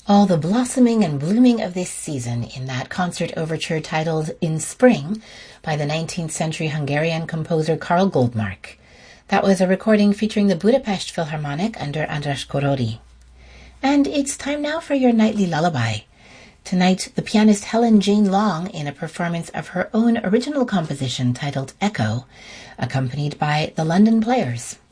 All the blossoming and blooming of this season in that concert overture titled In Spring by the 19th century Hungarian composer Karl Goldmark. That was a recording featuring the Budapest Philharmonic under András Korody. And it's time now for your nightly lullaby. Tonight, the pianist Helen Jane Long in a performance of her own original composition titled Echo, accompanied by the London Players.